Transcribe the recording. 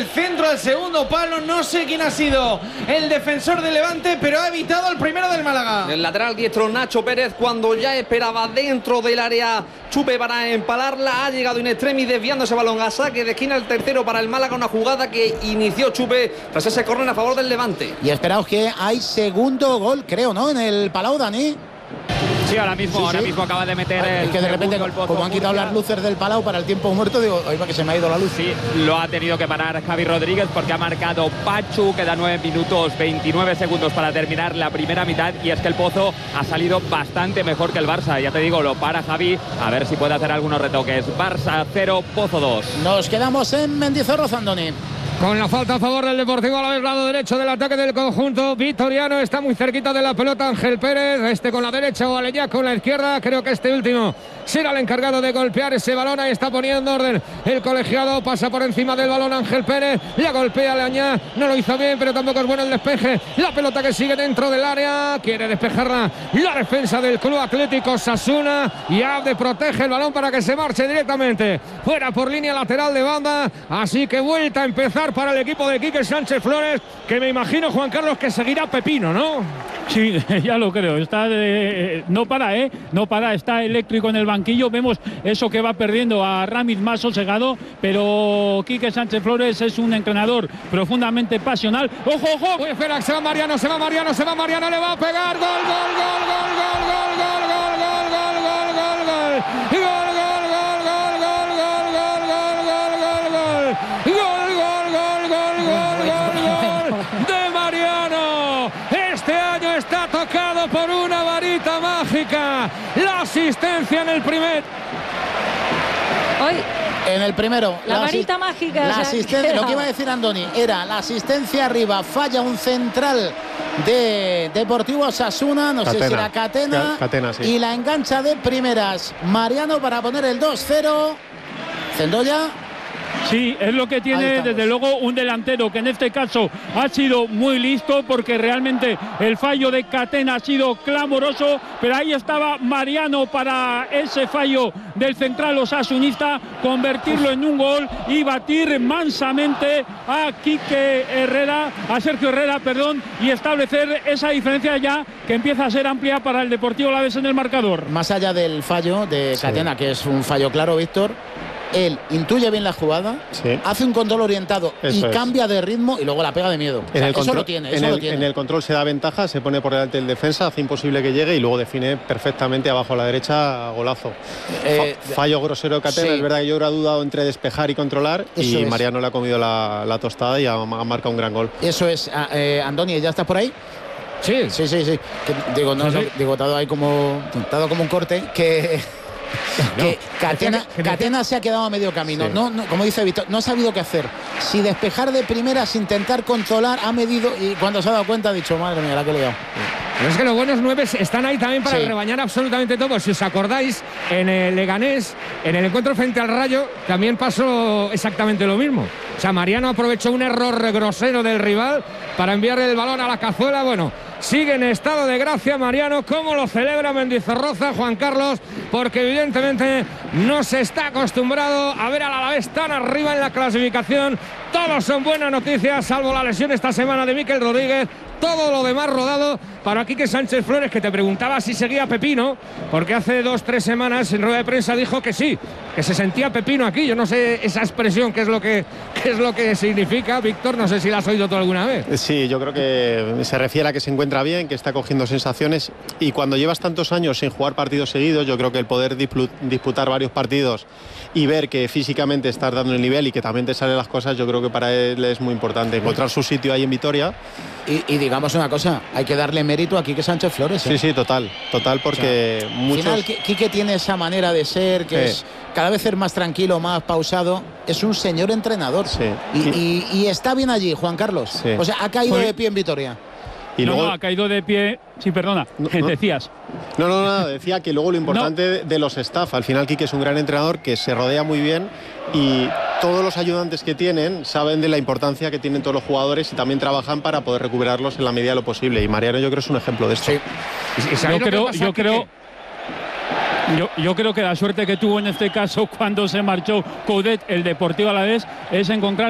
el centro al segundo palo. No sé quién ha sido el defensor del Levante, pero ha evitado el primero del Málaga. El lateral diestro Nacho Pérez, cuando ya esperaba dentro del área Chupe para empalarla, ha llegado in extremis desviando ese balón a saque de esquina, el tercero para el Málaga, una jugada que inició Chupe tras ese córner a favor del Levante. Y esperaos que hay segundo gol, creo, ¿no? En el Palau, Dani. Sí, ahora mismo acaba de meter el que de repente, como han quitado las luces del Palau para el tiempo muerto, digo, oiga, que se me ha ido la luz. Sí, lo ha tenido que parar Javi Rodríguez porque ha marcado Pachu. Quedan 9 minutos 29 segundos para terminar la primera mitad, y es que el Pozo ha salido bastante mejor que el Barça. Ya te digo, lo para Javi, a ver si puede hacer algunos retoques. Barça 0, Pozo 2. Nos quedamos en Mendizorroza, Andoni. Con la falta a favor del Deportivo Alavés, lado derecho del ataque del conjunto vitoriano. Está muy cerquita de la pelota Ángel Pérez. Con la derecha o Aleñá con la izquierda. Creo que este último será el encargado de golpear ese balón. Ahí está poniendo orden el colegiado. Pasa por encima del balón Ángel Pérez. La golpea Aleñá. No lo hizo bien, pero tampoco es bueno el despeje. La pelota que sigue dentro del área. Quiere despejarla la defensa del Club Atlético Osasuna. Y Abde protege el balón para que se marche directamente fuera por línea lateral de banda. Así que vuelta a empezar para el equipo de Quique Sánchez Flores, que me imagino, Juan Carlos, que seguirá Pepino, ¿no? Sí, ya lo creo. Está no para, está eléctrico en el banquillo. Vemos eso que va perdiendo a Ramis más sosegado, pero Quique Sánchez Flores es un entrenador profundamente pasional. ¡Ojo, ojo! Uy, espera, se va Mariano, le va a pegar. ¡Gol! De Mariano. Este año está tocado por una varita mágica. La asistencia en el primer. En el primero. La varita mágica. La asistencia, lo que iba a decir Andoni, era la asistencia arriba. Falla un central de Deportivo Osasuna, no sé si era Catena, sí. Y la engancha de primeras Mariano para poner el 2-0. Cendolla. Sí, es lo que tiene desde luego un delantero que en este caso ha sido muy listo, porque realmente el fallo de Catena ha sido clamoroso, pero ahí estaba Mariano para ese fallo del central osasunista, convertirlo en un gol y batir mansamente a Sergio Herrera, y establecer esa diferencia ya que empieza a ser amplia para el Deportivo Alavés en el marcador. Más allá del fallo de Catena, que es un fallo claro, Víctor, él intuye bien la jugada, hace un control orientado y cambia de ritmo y luego la pega de miedo. Eso lo tiene. En el control se da ventaja, se pone por delante del defensa, hace imposible que llegue y luego define perfectamente abajo a la derecha, golazo. Fallo grosero de Catena, es verdad que yo he dudado entre despejar y controlar, y Mariano le ha comido la tostada y ha marcado un gran gol. Eso es. Andoni, ¿ya estás por ahí? Sí. Digo, dado ahí como un corte que Catena se ha quedado a medio camino. No, como dice Víctor, no ha sabido qué hacer. Si despejar de primeras, intentar controlar, ha medido, y cuando se ha dado cuenta ha dicho, madre mía, la que he liado. Pero es que los buenos nueve están ahí también para rebañar absolutamente todo. Si os acordáis, en el Leganés, en el encuentro frente al Rayo, también pasó exactamente lo mismo. O sea, Mariano aprovechó un error grosero del rival para enviarle el balón a la cazuela. Bueno, sigue en estado de gracia Mariano. ¿Cómo lo celebra Mendizorroza, Juan Carlos? Porque evidentemente no se está acostumbrado a ver al Alavés tan arriba en la clasificación. Todos son buenas noticias, salvo la lesión esta semana de Mikel Rodríguez. Todo lo demás rodado para Quique Sánchez Flores, que te preguntaba si seguía Pepino, porque hace 2-3 semanas en rueda de prensa dijo que sí, que se sentía Pepino aquí. Yo no sé esa expresión qué es lo que significa, Víctor, no sé si la has oído tú alguna vez. Sí, yo creo que se refiere a que se encuentra bien, que está cogiendo sensaciones, y cuando llevas tantos años sin jugar partidos seguidos, yo creo que el poder disputar varios partidos y ver que físicamente estás dando el nivel y que también te salen las cosas, yo creo que para él es muy importante encontrar su sitio ahí en Vitoria. Y digamos una cosa, hay que darle mérito a Quique Sánchez Flores. Sí, total, porque muchos... Al final, Quique tiene esa manera de ser, que es cada vez ser más tranquilo, más pausado. Es un señor entrenador. Y está bien allí, Juan Carlos. O sea, ha caído de pie en Vitoria. Y luego ha caído de pie. Sí, perdona, decías. No, decía que luego lo importante de los staff. Al final Quique es un gran entrenador que se rodea muy bien, y todos los ayudantes que tienen saben de la importancia que tienen todos los jugadores y también trabajan para poder recuperarlos en la medida de lo posible. Y Mariano, yo creo, es un ejemplo de esto. Yo creo que la suerte que tuvo en este caso cuando se marchó Coudet, el Deportivo Alavés, es encontrar